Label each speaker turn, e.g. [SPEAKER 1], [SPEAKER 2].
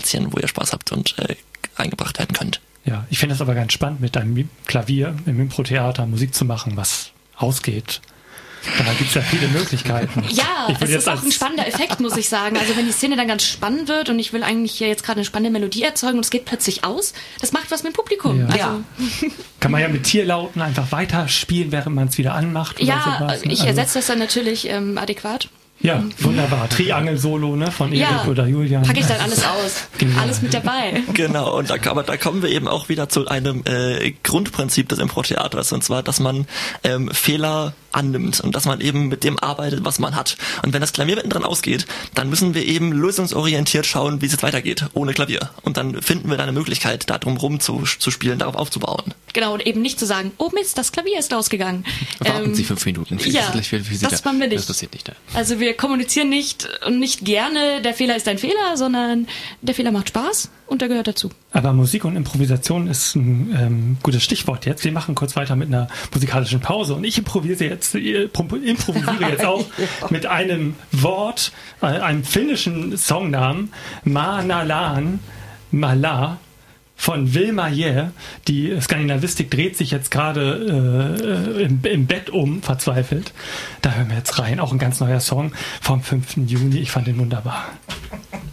[SPEAKER 1] platzieren, wo ihr Spaß habt und eingebracht werden könnt.
[SPEAKER 2] Ja, ich finde es aber ganz spannend, mit einem Klavier im Impro-Theater Musik zu machen, was ausgeht. Da gibt es ja viele Möglichkeiten.
[SPEAKER 3] Ja, es ist auch ein spannender Effekt, muss ich sagen. Also wenn die Szene dann ganz spannend wird und ich will eigentlich hier jetzt gerade eine spannende Melodie erzeugen und es geht plötzlich aus, das macht was mit dem Publikum.
[SPEAKER 2] Ja.
[SPEAKER 3] Also,
[SPEAKER 2] kann man ja mit Tierlauten einfach weiterspielen, während man es wieder anmacht. Oder sowas.
[SPEAKER 3] Ich ersetze das dann natürlich adäquat.
[SPEAKER 2] Ja, wunderbar. Triangel-Solo, ne, von Erik oder Julian.
[SPEAKER 3] Packe ich dann alles aus. Genau. Alles mit dabei.
[SPEAKER 1] Genau, und da kommen wir eben auch wieder zu einem Grundprinzip des Impro-Theaters, und zwar, dass man Fehler annimmt und dass man eben mit dem arbeitet, was man hat. Und wenn das Klavier mittendrin ausgeht, dann müssen wir eben lösungsorientiert schauen, wie es jetzt weitergeht, ohne Klavier. Und dann finden wir da eine Möglichkeit, da drum rum zu spielen, darauf aufzubauen.
[SPEAKER 3] Genau, und eben nicht zu sagen, oh Mist, das Klavier ist ausgegangen.
[SPEAKER 4] Warten Sie 5 Minuten.
[SPEAKER 3] Ja, das machen wir nicht.
[SPEAKER 4] Das passiert nicht. Ne?
[SPEAKER 3] Also wir kommunizieren nicht und nicht gerne, der Fehler ist ein Fehler, sondern der Fehler macht Spaß und der gehört dazu.
[SPEAKER 2] Aber Musik und Improvisation ist ein gutes Stichwort jetzt. Wir machen kurz weiter mit einer musikalischen Pause und ich improvisiere jetzt auch mit einem Wort, einem finnischen Songnamen, Manalan, Mala, von Wilma Jär. Die Skandinavistik dreht sich jetzt gerade im Bett um, verzweifelt. Da hören wir jetzt rein. Auch ein ganz neuer Song vom 5. Juni. Ich fand den wunderbar.